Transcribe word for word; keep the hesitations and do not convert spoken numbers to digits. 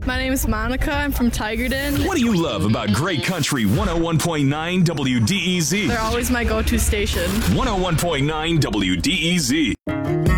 My name is Monica. I'm from Tigerton. What do you love about Great Country one oh one point nine W D E Z? They're always my go-to station. one oh one point nine W D E Z.